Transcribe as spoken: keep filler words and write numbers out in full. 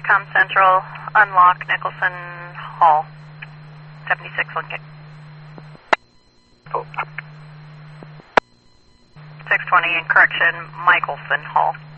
Com Central, unlock Nicholson Hall, seventy-six Lincoln. Oh. six twenty in correction, Michelson Hall.